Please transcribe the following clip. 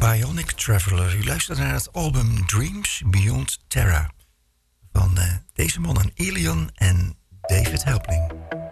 Bionic Traveler. U luistert naar het album Dreams Beyond Terra van deze mannen Elion en David Helpling.